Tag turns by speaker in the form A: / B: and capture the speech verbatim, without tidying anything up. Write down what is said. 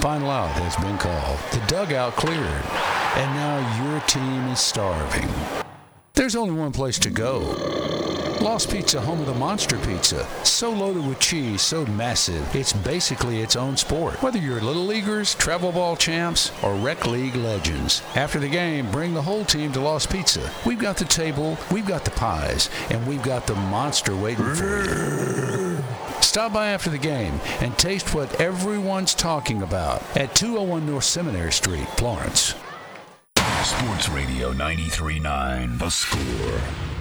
A: Final out has been called. The dugout cleared. And now your team is starving. There's only one place to go. Lost Pizza, home of the Monster Pizza. So loaded with cheese, so massive, it's basically its own sport. Whether you're Little Leaguers, Travel Ball champs, or Rec League legends. After the game, bring the whole team to Lost Pizza. We've got the table, we've got the pies, and we've got the monster waiting for you. Stop by after the game and taste what everyone's talking about at two oh one North Seminary Street, Florence.
B: Sports Radio ninety-three point nine, The Score.